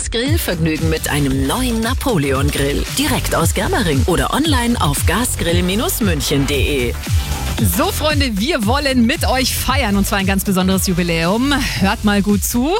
ins Grillvergnügen mit einem neuen Napoleon-Grill. Direkt aus Germering oder online auf gasgrill-münchen.de. So, Freunde, wir wollen mit euch feiern und zwar ein ganz besonderes Jubiläum. Hört mal gut zu.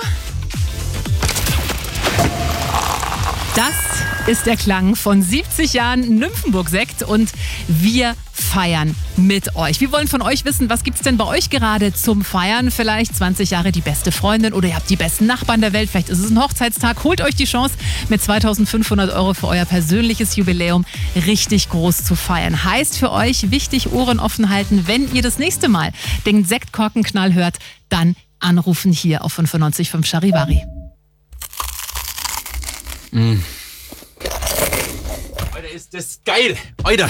Das ist der Klang von 70 Jahren Nymphenburg-Sekt und wir feiern mit euch. Wir wollen von euch wissen, was gibt's denn bei euch gerade zum Feiern? Vielleicht 20 Jahre die beste Freundin oder ihr habt die besten Nachbarn der Welt. Vielleicht ist es ein Hochzeitstag. Holt euch die Chance, mit 2.500 € für euer persönliches Jubiläum richtig groß zu feiern. Heißt für euch wichtig, Ohren offen halten. Wenn ihr das nächste Mal den Sektkorkenknall hört, dann anrufen hier auf 95.5 Charivari. Alter, ist das geil. Alter,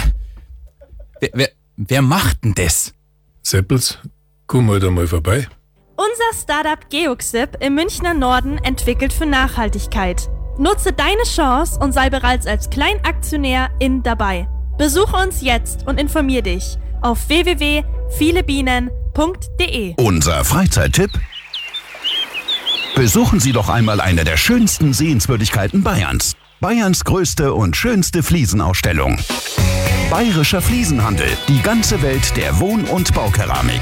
wer macht denn das? Seppels, komm halt einmal vorbei. Unser Startup Geoxip im Münchner Norden entwickelt für Nachhaltigkeit. Nutze deine Chance und sei bereits als Kleinaktionär dabei. Besuche uns jetzt und informier dich auf www.vielebienen.de. Unser Freizeittipp? Besuchen Sie doch einmal eine der schönsten Sehenswürdigkeiten Bayerns. Bayerns größte und schönste Fliesenausstellung. Bayerischer Fliesenhandel. Die ganze Welt der Wohn- und Baukeramik.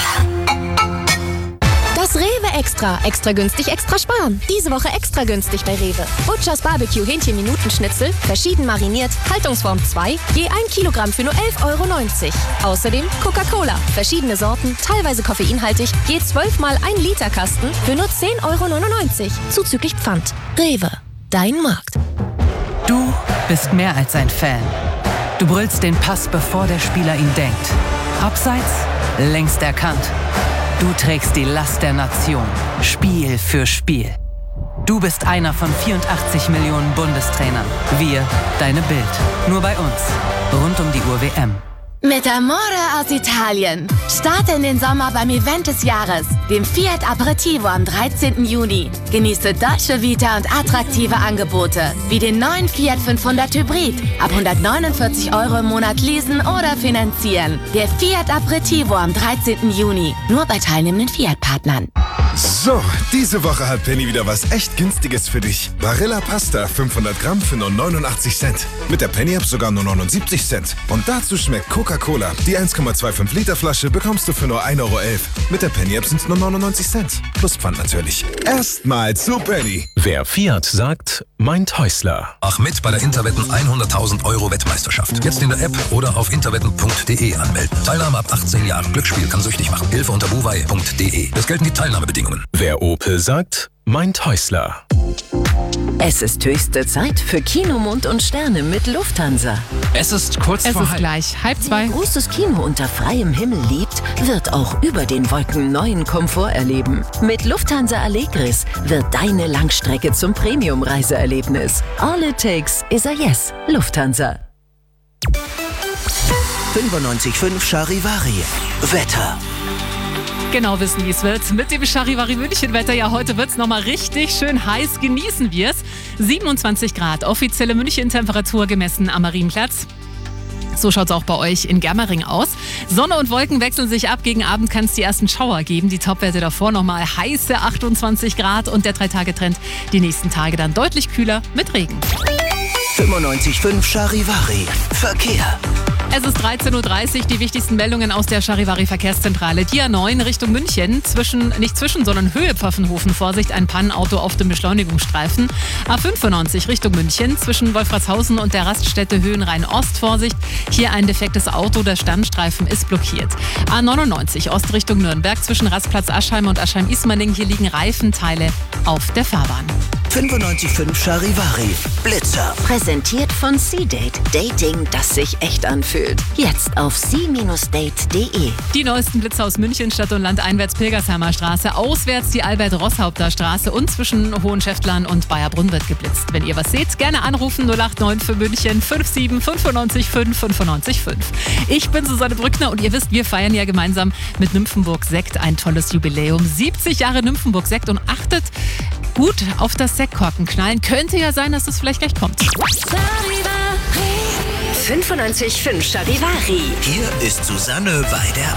Das Rewe Extra. Extra günstig, extra sparen. Diese Woche extra günstig bei Rewe. Butchers Barbecue Hähnchen-Minutenschnitzel, verschieden mariniert, Haltungsform 2, je 1 Kilogramm für nur 11,90 €. Außerdem Coca-Cola, verschiedene Sorten, teilweise koffeinhaltig, je 12 mal 1 Liter Kasten für nur 10,99 €, zuzüglich Pfand. Rewe, dein Markt. Du bist mehr als ein Fan. Du brüllst den Pass, bevor der Spieler ihn denkt. Abseits, längst erkannt. Du trägst die Last der Nation, Spiel für Spiel. Du bist einer von 84 Millionen Bundestrainern. Wir, deine Bild. Nur bei uns. Rund um die Uhr WM. Mit Amore aus Italien. Starte in den Sommer beim Event des Jahres, dem Fiat Aperitivo am 13. Juni. Genieße Dolce Vita und attraktive Angebote, wie den neuen Fiat 500 Hybrid. Ab 149 € im Monat leasen oder finanzieren. Der Fiat Aperitivo am 13. Juni. Nur bei teilnehmenden Fiat-Partnern. So, diese Woche hat Penny wieder was echt Günstiges für dich. Barilla Pasta, 500 Gramm für nur 89 Cent. Mit der Penny-App sogar nur 79 Cent. Und dazu schmeckt Coca-Cola. Die 1,25 Liter Flasche bekommst du für nur 1,11 €. Mit der Penny-App sind es nur 99 Cent. Plus Pfand natürlich. Erstmal zu Penny. Wer Fiat sagt, meint Häusler. Ach mit bei der Interwetten 100.000 € Wettmeisterschaft. Jetzt in der App oder auf interwetten.de anmelden. Teilnahme ab 18 Jahren. Glücksspiel kann süchtig machen. Hilfe unter buwei.de. Es gelten die Teilnahmebedingungen. Wer Opel sagt, meint Häusler. Es ist höchste Zeit für Kino, Mond und Sterne mit Lufthansa. Es ist kurz vor Es ist halb. gleich 1:30. Wer großes Kino unter freiem Himmel liebt, wird auch über den Wolken neuen Komfort erleben. Mit Lufthansa Allegris wird deine Langstrecke zum Premium-Reiseerlebnis. All it takes is a yes. Lufthansa. 95.5 Charivari. Wetter. Genau wissen, wie es wird. Mit dem Charivari München-Wetter, ja, heute wird es nochmal richtig schön heiß. Genießen wir es. 27 Grad, offizielle München-Temperatur gemessen am Marienplatz. So schaut es auch bei euch in Germering aus. Sonne und Wolken wechseln sich ab. Gegen Abend kann es die ersten Schauer geben. Die Topwerte davor nochmal heiße 28 Grad und der 3-Tage-Trend die nächsten Tage dann deutlich kühler mit Regen. 95.5 Charivari. Verkehr. Es ist 13:30 Uhr, die wichtigsten Meldungen aus der Charivari Verkehrszentrale. Die A9 Richtung München, sondern Höhe Pfaffenhofen. Vorsicht, ein Pannenauto auf dem Beschleunigungsstreifen. A95 Richtung München, zwischen Wolfratshausen und der Raststätte Höhenrhein-Ost. Vorsicht, hier ein defektes Auto, der Standstreifen ist blockiert. A99 Ost Richtung Nürnberg, zwischen Rastplatz Aschheim und Aschheim-Ismaning. Hier liegen Reifenteile auf der Fahrbahn. 95.5 Charivari. Blitzer. Präsentiert von C-Date. Dating, das sich echt anfühlt. Jetzt auf c-date.de. Die neuesten Blitzer aus München, Stadt und Land, einwärts Pilgersheimer Straße, auswärts die Albert-Rosshaupter Straße und zwischen Hohenschäftlern und Bayerbrunn wird geblitzt. Wenn ihr was seht, gerne anrufen 089 für München 57 95 5 95 5. Ich bin Susanne Brückner und ihr wisst, wir feiern ja gemeinsam mit Nymphenburg-Sekt ein tolles Jubiläum. 70 Jahre Nymphenburg-Sekt und achtet gut auf das Sektkorkenknallen. Könnte ja sein, dass das vielleicht gleich kommt. 95.5 Charivari. Hier ist Susanne bei der